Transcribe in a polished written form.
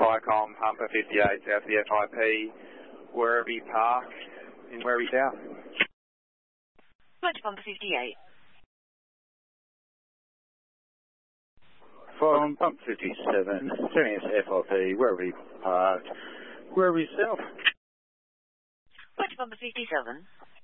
Viacom, Humper 58, south of the FIP, Werribee Park, in Werribee South. Right, Humper 58. From Pump 57, turning into FIP, Werribee Park, Werribee South. Right, Humper 57.